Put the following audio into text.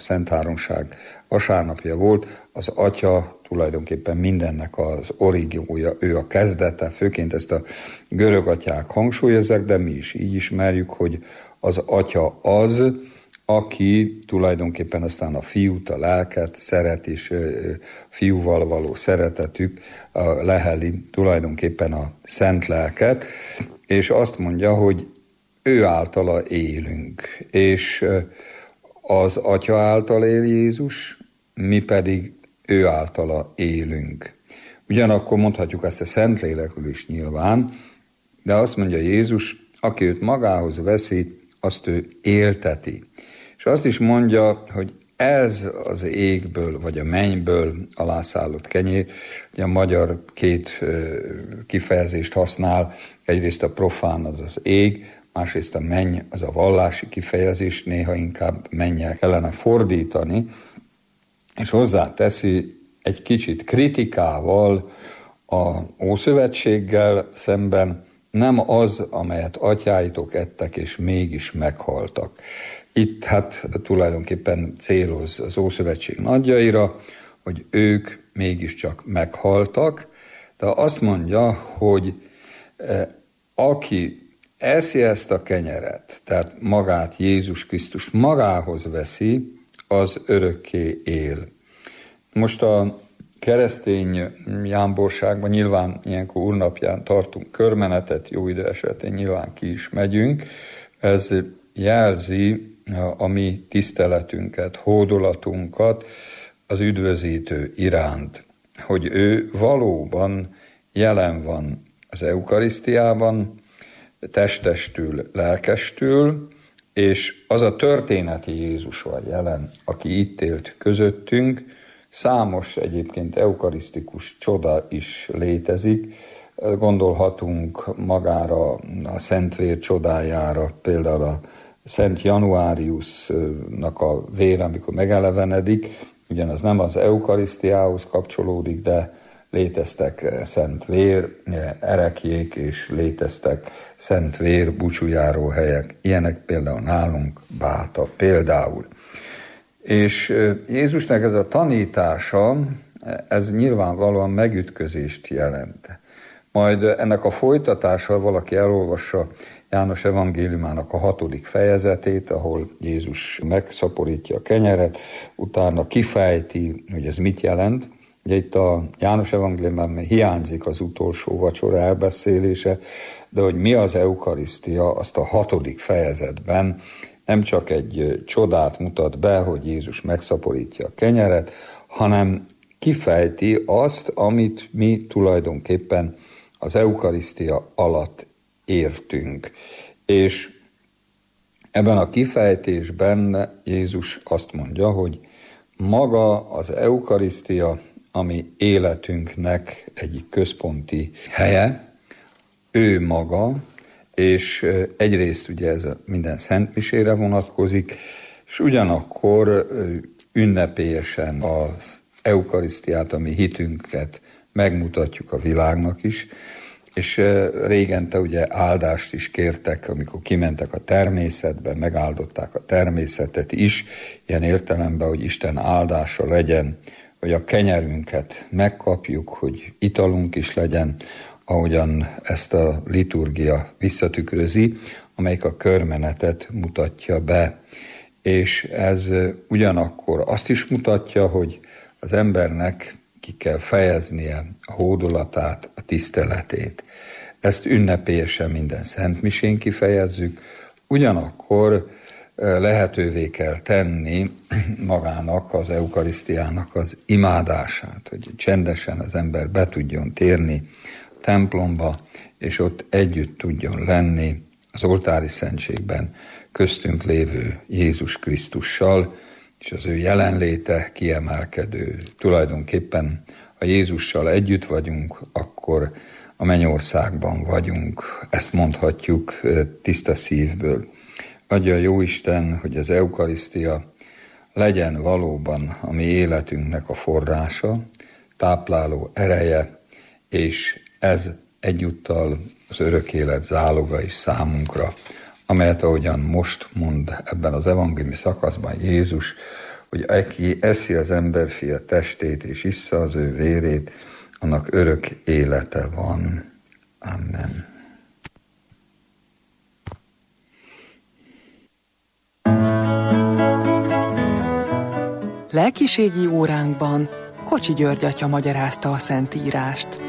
Szent Háromság vasárnapja volt, az Atya tulajdonképpen mindennek az origiója, ő a kezdete, főként ezt a görög atyák hangsúlyozzák, de mi is így ismerjük, hogy az Atya az, aki tulajdonképpen aztán a fiút, a lelket szeret, és fiúval való szeretetük leheli tulajdonképpen a szent lelket, és azt mondja, hogy ő általa élünk, és az Atya által él Jézus, mi pedig ő általa élünk. Ugyanakkor mondhatjuk ezt a Szentlélekről is nyilván, de azt mondja Jézus, aki őt magához veszi, azt ő élteti. És azt is mondja, hogy ez az égből, vagy a mennyből alászállott kenyér, ugye a magyar két kifejezést használ, egyrészt a profán, az az ég, másrészt a menny, az a vallási kifejezés, néha inkább mennyel kellene fordítani, és hozzáteszi egy kicsit kritikával a Ószövetséggel szemben, nem az, amelyet atyáitok ettek, és mégis meghaltak. Itt hát tulajdonképpen céloz az Ószövetség nagyjaira, hogy ők mégiscsak meghaltak, de azt mondja, hogy aki eszi ezt a kenyeret, tehát magát Jézus Krisztus magához veszi, az örökké él. Most a keresztény jámborságban nyilván ilyenkor úrnapján tartunk körmenetet, jó idő esetén nyilván ki is megyünk. Ez jelzi a mi tiszteletünket, hódolatunkat az üdvözítő iránt, hogy ő valóban jelen van az eukarisztiában, testestül, lelkestül, és az a történeti Jézus van jelen, aki itt élt közöttünk. Számos egyébként eukarisztikus csoda is létezik. Gondolhatunk magára a Szentvér csodájára, például a Szent Januáriusnak a vér, amikor megelevenedik, ugyanaz nem az eukarisztiához kapcsolódik, de léteztek szent vér, erekjék, és léteztek szent vér búcsújáró helyek. Ilyenek például nálunk Báta például. És Jézusnak ez a tanítása, ez nyilvánvalóan megütközést jelent. Majd ennek a folytatása, valaki elolvassa János evangéliumának a 6. fejezetét, ahol Jézus megszaporítja a kenyeret, utána kifejti, hogy ez mit jelent. Ugye itt a János evangéliumban hiányzik az utolsó vacsora elbeszélése, de hogy mi az eukarisztia, azt a 6. fejezetben nem csak egy csodát mutat be, hogy Jézus megszaporítja a kenyeret, hanem kifejti azt, amit mi tulajdonképpen az eukarisztia alatt értünk. És ebben a kifejtésben Jézus azt mondja, hogy maga az eukarisztia, ami életünknek egyik központi helye, ő maga, és egyrészt ugye ez minden szentmisére vonatkozik, és ugyanakkor ünnepélyesen az eukarisztiát, ami hitünket megmutatjuk a világnak is, és régente ugye áldást is kértek, amikor kimentek a természetbe, megáldották a természetet is, ilyen értelemben, hogy Isten áldása legyen, hogy a kenyerünket megkapjuk, hogy italunk is legyen, ahogyan ezt a liturgia visszatükrözi, amelyik a körmenetet mutatja be. És ez ugyanakkor azt is mutatja, hogy az embernek ki kell fejeznie a hódolatát, a tiszteletét. Ezt ünnepélyesen minden szentmisén kifejezzük, ugyanakkor lehetővé kell tenni magának, az eukarisztiának az imádását, hogy csendesen az ember be tudjon térni a templomba, és ott együtt tudjon lenni az oltári szentségben köztünk lévő Jézus Krisztussal, és az ő jelenléte kiemelkedő. Tulajdonképpen, ha Jézussal együtt vagyunk, akkor a mennyországban vagyunk. Ezt mondhatjuk tiszta szívből. Adja a Jóisten, hogy az eukarisztia legyen valóban a mi életünknek a forrása, tápláló ereje, és ez egyúttal az örök élet záloga is számunkra, amelyet ahogyan most mond ebben az evangéliumi szakaszban Jézus, hogy aki eszi az emberfia testét és issza az ő vérét, annak örök élete van. Amen. Lelkiségi óránkban Kocsi György atya magyarázta a Szentírást.